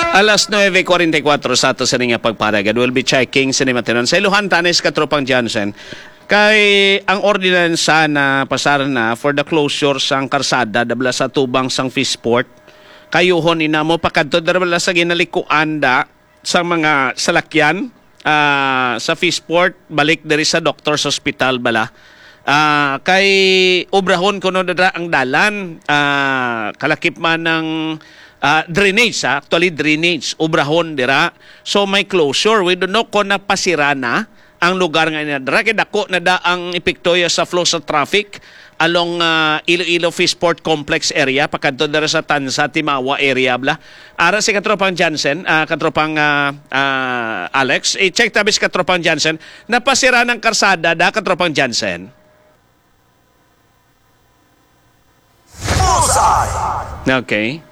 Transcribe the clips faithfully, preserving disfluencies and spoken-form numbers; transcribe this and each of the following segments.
Alas nueve kuwarenta y kuwatro sa ato sa nga pagparagan. We'll be checking sa Nimatinon. Sa Iluhan, Tanis, Katropang Johnson. Kay ang ordinansa na pasar na for the closure sang karsada dabla sa tubang sang Fishport. Kayuhon ina mo pakadto dabla sa ginalikuan da sa mga salakyan uh, sa Fishport balik diri sa Doctors Hospital bala. Uh, kay obrahon kuno dada ang dalan uh, kalakip man ng Uh, drainage, ha? Actually drainage, obrahon dira. So may closure. We don't know kung napasira na ang lugar nga na dira. Kaya dako na da ang epektoya sa flow sa traffic along uh, Iloilo Fishport Complex area, pakadto dira sa Tanza, Timawa area bla. Ara si Katropang Jansen, uh, Katropang uh, uh, Alex, i-check tabis Katropang Jansen, napasira ng karsada da Katropang Jansen. Okay.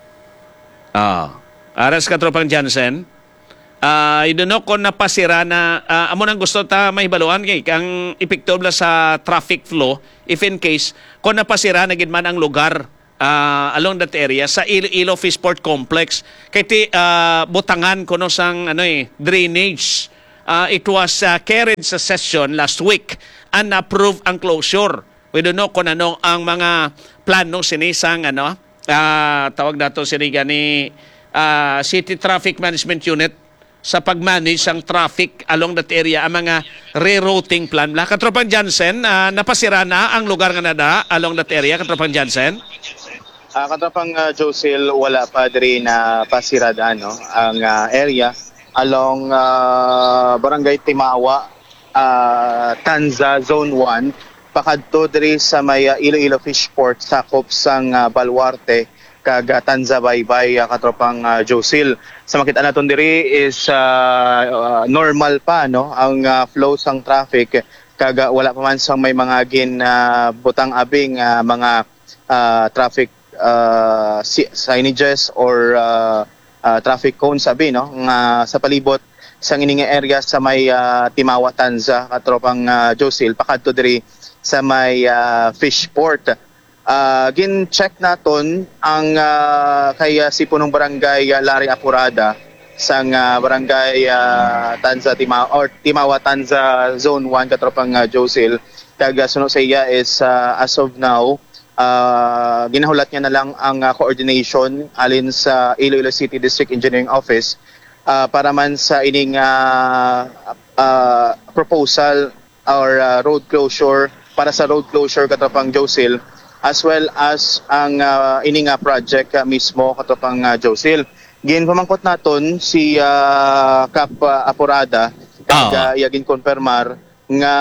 Ah, aras Katropang Jansen. Ah, uh, I don't know kung napasira na uh, amo nang gusto ta mahibaluan kay kang epekto bla sa traffic flow if in case kung napasira na gid man ang lugar uh, along that area sa Iloilo Fishport Complex kay ti uh, butangan kuno sang ano eh drainage. Uh, it was uh, carried sa session last week and approved ang closure. We don't know kung ano ang mga plano sinisang ano Uh, tawag nato si ni uh, City Traffic Management Unit sa pag-manage ang traffic along that area, ang mga rerouting plan. La, Katropang Jansen, uh, napasira na ang lugar nga nada along that area, Katropang Jansen? Uh, Katropang uh, Josil, wala pa rin na pasirada no? Ang uh, area along uh, Barangay Timawa, uh, Tanza, Zone one, pakadto diri sa may uh, Iloilo Fishport sakop sang uh, Baluarte kag Tanza Baybay uh, Katropang uh, Josil. Sa makita naton diri is uh, uh, normal pa no ang uh, flow sang traffic kag uh, wala pa man sang may mga gin uh, butang abing uh, mga uh, traffic uh, signages or uh, uh, traffic cones abi no nga sa palibot sang ining area sa may uh, Timawa Tanza Katropang uh, Josil pakadto diri sa may uh, Fishport. Uh, gin-check naton ang uh, kay uh, si punong barangay uh, Larry Apurada sang uh, barangay uh, Tanza Timawa or Timawa Tanza Zone one Katropang uh, Josil. Kag uh, sunod sa iya is uh, as of now uh, ginahulat niya na lang ang uh, coordination alin sa Iloilo City District Engineering Office uh, para man sa ining uh, uh, proposal or uh, road closure para sa road closure Katropang Josil as well as ang uh, ining uh, project uh, mismo Katropang uh, Josil. Gin pamangkot naton si uh, Kap uh, Apurada kag uh, yagin konfirmar nga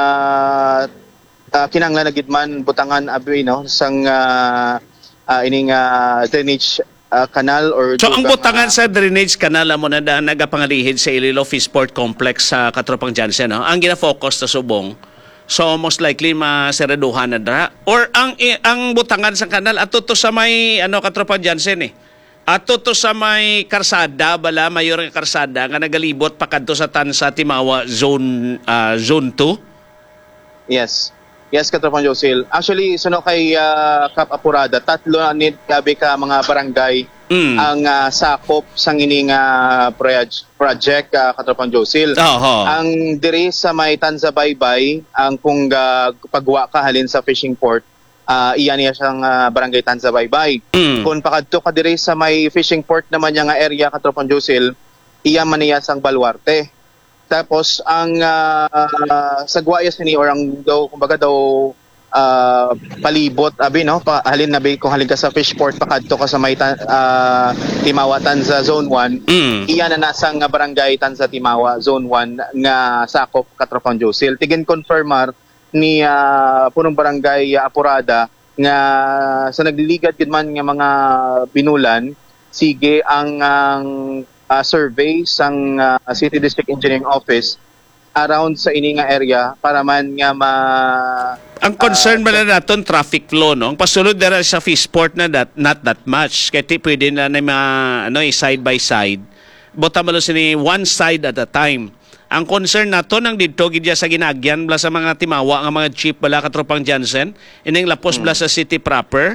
uh, kinanglan na gid man butangan abi no sang uh, uh, ining uh, drainage uh, canal or so ang butangan uh, sa drainage canal mo na da nagapangalihid sa Iloilo Fishport Complex sa uh, Katropang Jansen no? Ang gina-focus sa subong. So most likely maseraduhan na dra or ang ang butangan sa kanal ato to sa may ano Katropang Jansen eh. Ato to sa may karsada bala mayor nga karsada nga nagalibot pakadto sa Tanza Timawa zone uh, zone two. Yes. Yes Katropang Josil. Actually suno kay uh, Kap Apurada tatlo ni gabi ka mga barangay mm. ang uh, sakop sang ining uh, project project uh, Katropang Josil. Uh-huh. Ang diri sa may Tanza Baybay ang kung uh, pagwa ka halin sa fishing port uh, iyan niya siyang uh, barangay Tanza Baybay. Mm. Kung pakadto ka diri sa may fishing port naman niya nga area Katropang Josil iyan man niya sang Baluarte. Tapos ang uh, uh, sagwayas ni or ang daw kumbaga daw uh, palibot abi no pa, halin na kung halin ka sa Fishport pakadto ka sa may uh, Timawa Tanza Zone one mm. iyan na nasang uh, barangay Tanza Timawa Zone one nga sakop Katropang Josil. Tigin confirmar ni uh, punong barangay uh, Apurada nga sa nagliligad gid man nga mga binulan sige ang ang Uh, survey sang uh, City District Engineering Office around sa ini nga area para man nga ma ang concern uh, ba na naton traffic flow no ang pasulod dira sa Fishport na that not that much kay ti pwede na na mga ano side by side bota malo sini one side at a time. Ang concern naton ang didto gidya sa ginagyan bla sa mga Timawa nga mga jeep bala Katropang Jansen ining lapos hmm. bla sa city proper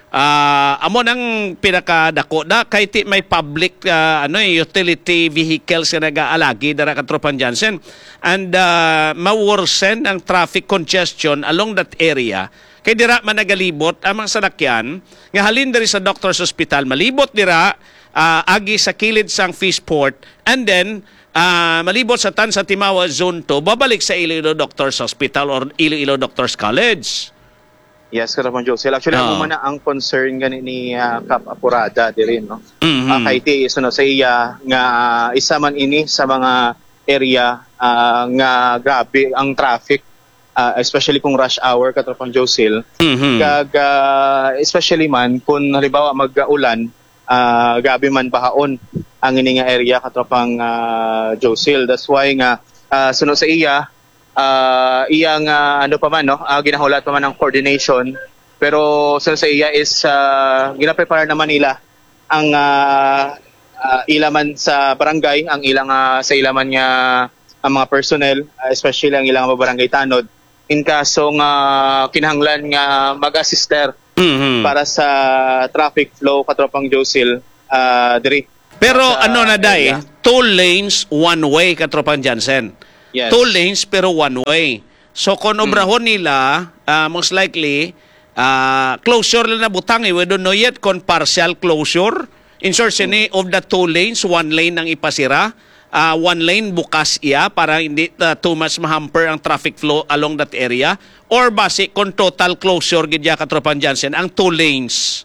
Ah, amo nang pinakadako da kay ti may public ah, ano eh, utility vehicles nga nagaalagi dara ka Tropan Jansen, and uh, maworsen ang traffic congestion along that area kay dira man nagalibot amang sanakyan nga halin diri sa Doctors Hospital, malibot dira ah, agi sa kilid sang Fishport, and then ah, malibot sa Tansa Timawa Zone two babalik sa Iloilo Doctors Hospital or Iloilo Doctors College. Yes, Katrapan Josel. Actually, Oo. ako man ang concern gani ni uh, Cap Apurada diri, no? Mhm. Ah, kay ti suno sa iya nga isa man ini sa mga area ah, nga grabe ang traffic, ah, especially kung rush hour, Katrapan Josel. Mhm. Kag ah, especially man kung halimbawa mag-ulan, ah, grabe man bahaon ang ini nga area, Katrapang uh, Josel. That's why nga ah, suno sa iya uh, iyang uh, ano pa man, no, uh, ginahulat pa man ng coordination, pero sa sa iya is uh, gina-prepare naman nila ang uh, uh, ilaman sa barangay, ang ilang uh, sa ilaman nga ang mga personnel, uh, especially ang ilang mga barangay tanod, in kaso nga kinahanglan nga mag-assister Mhm. para sa traffic flow, Katropang Josil, uh, diri. Pero Sa ano na day, area. two lanes, one way, Katropan Jansen. Yes. Two lanes pero one way. So kung obrahon nila, ah, most likely, ah, closure lang na butang eh. We don't know yet kung partial closure. In short, sini of the two lanes, one lane ang ipasira. Ah, one lane bukas iya para hindi ah, too much mahamper ang traffic flow along that area. Or base kung total closure gidya Katropan Jansen, ang two lanes.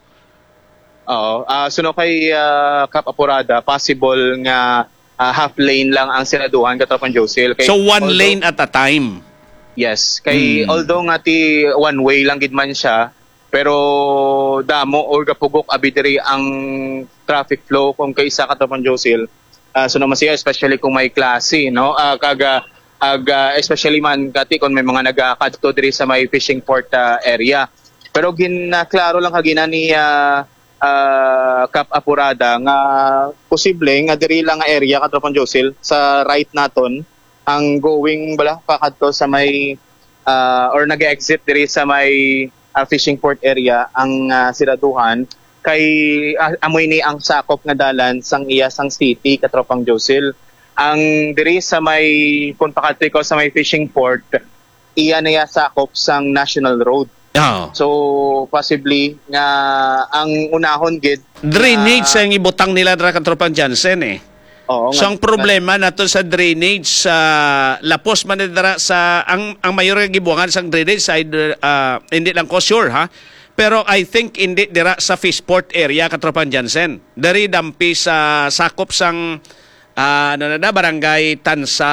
Oo. Uh, suno kay uh, Cap Apurada, possible nga uh, half lane lang ang sinaduhan, Katropang Josil. Kay, So one although- lane at a time. Yes. Kay Hmm. although nga ti one way lang gid man siya, pero damo or kapugok abidiri ang traffic flow kung kaysa Katropang Josil. Uh, suno man siya, especially kung may klase, no? Uh, kaga ag uh, especially man kati kung may mga nagakadto diri sa may fishing port uh, area. Pero ginaklaro lang kagina ni uh, uh, Cap Apurada nga posible nga diri lang nga area, Katropang Josil, sa right naton ang going bala kakadto sa may uh, or nag-exit diri sa may uh, fishing port area ang uh, siraduhan kay uh, amoy ni ang sakop nga dalan sang iya sang city, Katropang Josil. Ang diri sa may kung pakadto ko sa may fishing port, iya na ya sakop sang National Road. Oh. So possibly nga ang unahon gid Drainage ang ibutang nila dra Katropan Jansen eh. oo So ang problema nato sa drainage sa lapos man na dira sa ang ang mayor nga gibuangan sang drainage side uh, hindi lang ko sure ha. Pero I think hindi dira sa Fishport area Katropan Jansen. Dari dampi sa sakop sang uh, ano na da barangay Tansa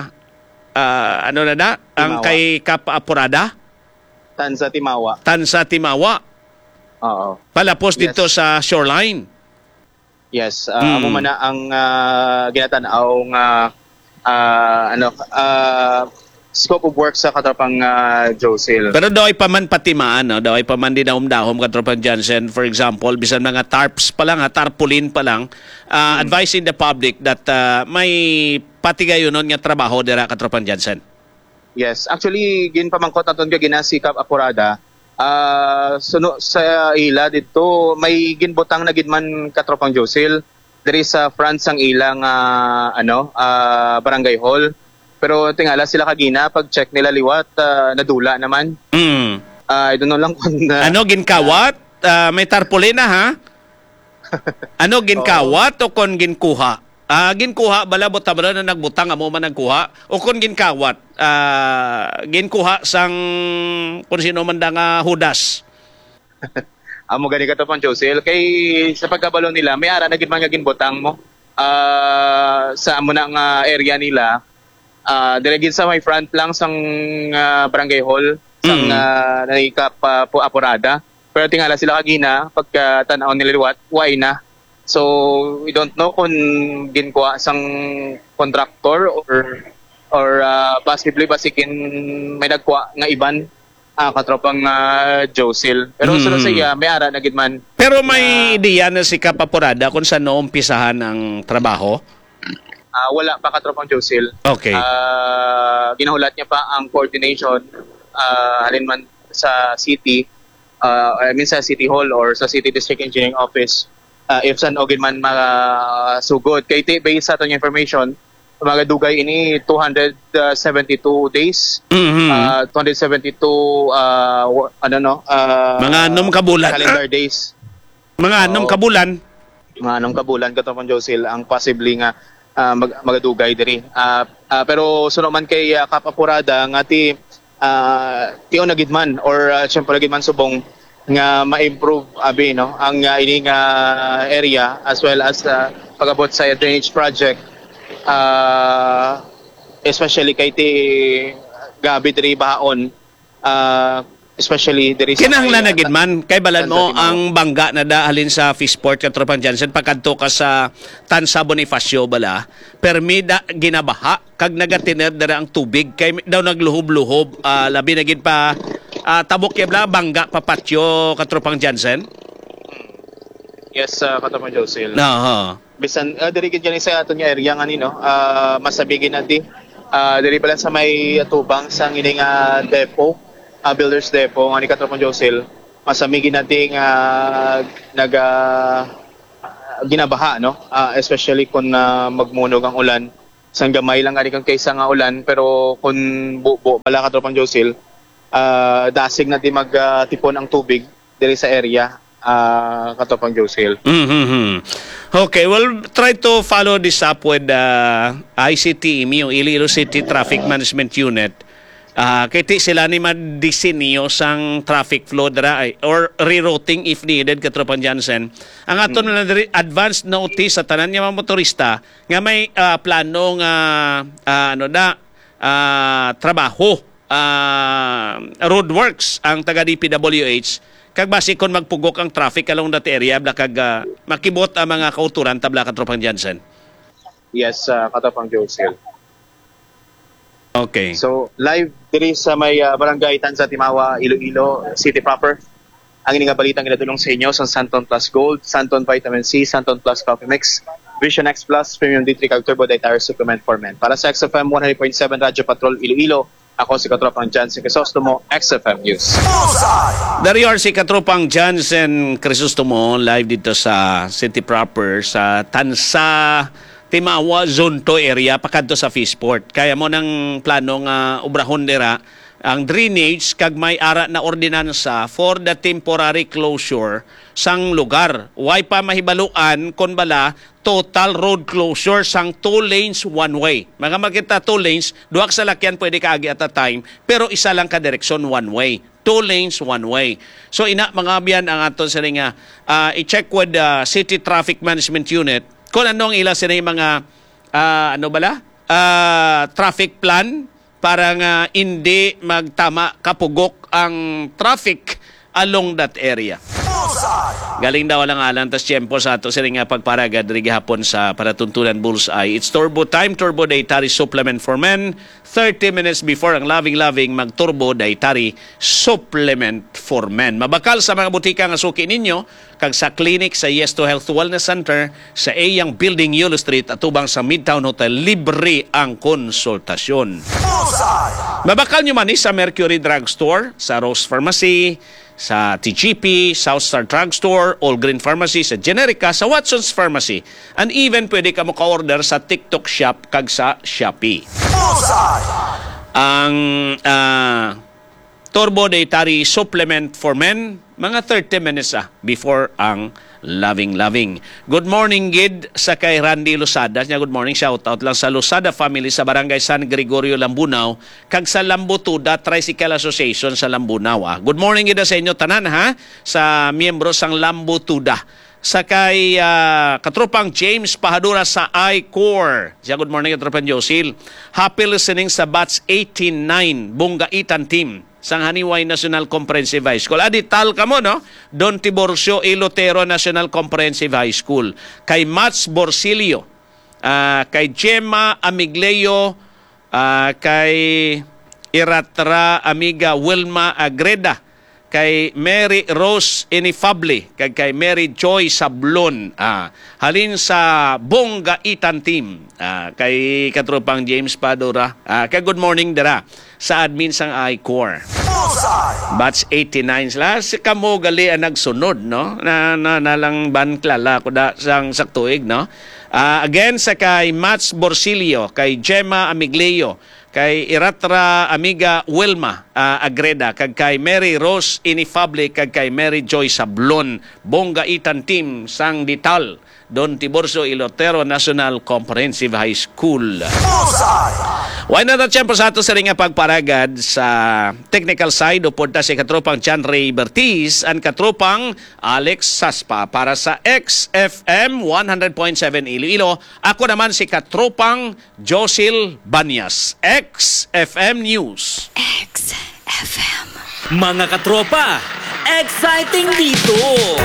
uh, ano na da ang Timawa. kay Cap Apurada, Tansa Timawa. Tansa Timawa. Oo. Palapos Yes. dito sa shoreline. Yes, uh, Mm. amo man na ang uh, ginatanaw nga uh, ano uh, scope of work sa Katropang uh, Josil. Pero daw ay paman patimaan, no? Daw ay paman dinahom-dahom Katropan Jansen. For example, bisan mga tarps pa lang, ha, tarpaulin pa lang, uh, advising the public that uh, may patigayon nun nga trabaho dira Katropan Jansen. Yes, actually ginpamangkot naton ka gina si Cap Apurada. Uh, suno sa ila dito may ginbutang na gid man Katropang Josil diri sa front sang ilang uh, ano uh, barangay hall. Pero tingala sila kagina pag check nila liwat uh, nadula naman. Mm. Uh, I don't know lang kung uh, Ano, ginkawat? Uh, may tarpaulin na, ha? Ano, ginkawat o kon ginkuha? Ah, ginkuha, bala buta bala na nagbutang, amo man nagkuha. O kon ginkawat, ah, ginkuha sang kung sino man da nga hudas. amo gani Katropang Josil kay sa pagkabalo nila may ara na gid man nga ginbutang mo uh, sa amo na nga area nila. Uh, dire sa may front lang sang uh, barangay hall sang Mm. uh, naikap uh, po Apurada, pero tingala sila kagina pagka tan-aw nila liwat why na, so we don't know kung ginkuha sang contractor or or uh, possibly basikin may nagkuha nga iban uh, Katropang uh, Josil, pero Mm. sunod sa iya may ara na gid man. Pero may ideya na si Kapapurada kung saan naumpisahan ang trabaho? Uh, wala pa Katropang Josil. Okay. Ah, ginahulat niya pa ang coordination uh, halin man sa city uh, I mean sa City Hall or sa City District Engineering Office, uh, if saan ogin man masugod. Kay ti based sa atong information, mga dugay ini two hundred seventy-two days, Mhm. uh, two hundred seventy-two uh, wo- ano no, uh, Mga anong kabulan? calendar days. Mga anong Oo. kabulan? Mga anong kabulan kato pang Josil ang possibly nga ah, mag magadugay diri. Ah, ah, pero suno man kay uh, Kapapurada nga ti uh, ti nagidman or uh, syempre nagidman subong nga ma-improve abi no ang uh, ining uh, area as well as uh, pag-abot sa drainage project, uh, especially kay ti gabi diri baon, uh, especially diri sa Kinahanglan na may, gid man kay balan mo Tansa Timawa. ang bangga na dahalin sa Fishport Katropang Johnson pagkadto ka sa Tansa Bonifacio bala permi da ginabaha kag nagatiner dara ang tubig kay daw nagluhob-luhob, ah, labi na gid pa ah, tabok yabla bangga papatyo Katropang Johnson. yes, uh, katapang Josil. No. Bisan uh, diri gid yan sa aton nga area nga nino, uh, masabigin natin uh, diri pala sa may tubang sang ining uh, depot, uh, builders depot nga ni Katropang Josil, masamigin natin uh, nag uh, ginabaha no, uh, especially kung uh, magmunog ang ulan sang gamay lang ani kang kaysa nga ulan pero kung bubo pala Katropang Josil, uh, dasig natin magtipon ang tubig diri sa area, uh, Katropang Josil. Mm-hmm. Okay, well, try to follow this up with uh, I C T, yung Iloilo City Traffic Management Unit. Uh, kaya ti sila ni madisenyo sang traffic flow dara ay, or rerouting if needed Katropang Johnson. Ang ato na diri advance notice sa tanan nga mga motorista nga may uh, plano nga uh, ano da uh, trabaho, uh, roadworks ang taga D P W H kag basi kon magpugok ang traffic along that area bla kag uh, makibot ang mga kauturan tabla Katropang Johnson. Yes, uh, Katropang Josil. Okay. So, live diri sa may uh, barangay Tanza Timawa, Iloilo City proper. Ang ining nga balitang ginadulong sa inyo sa Santon Plus Gold, Santon Vitamin C, Santon Plus Coffee Mix, Vision X Plus, Premium D three kag Turbo Dietary Supplement for Men. Para sa X F M one hundred point seven Radyo Patrol Iloilo, ako si Katropang Johnson Crisostomo, X F M News. Dari or si Katropang Johnson Crisostomo live dito sa City Proper sa Tansa Timawa Zone two area pakadto sa Fishport. Kaya mo nang plano nga obrahon dira ang drainage kag may ara na ordinansa for the temporary closure sang lugar. Way pa mahibaluan kon bala total road closure sang two lanes one way. Mga makita two lanes, duha ka salakyan pwede ka agi at a time, pero isa lang ka direksyon one way. Two lanes one way. So ina mga biyan ang aton sa nga uh, i-check with the City Traffic Management Unit kung anong ila sila yung mga uh, ano bala? Uh, traffic plan para nga hindi magtama kapugok ang traffic along that area. Galing daw lang alang tas tiyempo sa ato sila nga pagparagad rin hapon sa paratuntunan Bullseye. It's Turbo Time, Turbo Dietary Supplement for Men. thirty minutes before ang loving-loving mag-Turbo Dietary Supplement for Men. Mabakal sa mga butika nga suki ninyo, kag sa clinic sa Yes to Health Wellness Center, sa Ayang Building, Yulo Street, at ubang sa Midtown Hotel, libre ang konsultasyon. Mabakal nyo man sa Mercury Drugstore, sa Rose Pharmacy, sa T G P, Southstar Drugstore, All Green Pharmacy, sa Generica, sa Watson's Pharmacy. And even pwede ka mo ka-order sa TikTok Shop kag sa Shopee. Ang uh, Turbo Dietary Supplement for Men, mga thirty minutes ah, before ang loving-loving. Good morning, Gid, sa kay Randy Losada. Good morning, shout out lang sa Losada family sa Barangay San Gregorio, Lambunaw, kag sa Lambutuda Tricycle Association sa Lambunaw. Ah. Good morning, Gid, sa inyo tanan, ha? Sa miyembro sang Lambutuda. Sa kay uh, Katropang James Pahadura sa I-Core. Siya, good morning, Katropang Josil. Happy listening sa Batch eighty-nine, Bungaitan Team. Sang Haniway National Comprehensive High School. Adi, tal ka mo, no? Don Tiburcio Ilotero National Comprehensive High School. Kay Mats Borsilio. Uh, kay Gemma Amigleo. Uh, kay Iratra Amiga Wilma Agreda. Kay Mary Rose Inifable. Kay, kay Mary Joy Sablon. Uh, halin sa Bongaitan Team. Uh, kay Katropang James Padura. Uh, kay good morning dara sa admin sang I-Core. Batch eighty-nine sila. Si kamo gali ang nagsunod, no? Na, na, na lang ban klala ko da sang saktuig, no? Ah, again, sa kay Mats Borsilio, kay Gemma Amiglio, kay Iratra Amiga Wilma ah, Agreda, kag kay Mary Rose Inifable, kag kay Mary Joy Sablon, Bongga Itan Team, Sang Dital, Don Tiburcio Ilotero National Comprehensive High School. Why not at siyempre sa ato sa ring nga pagparagad sa technical side o punta si katropang John Ray Bertiz and katropang Alex Saspa para sa X F M one hundred point seven Iloilo. Ako naman si katropang Josil Banyas, X F M News. X F M. Mga katropa, exciting dito!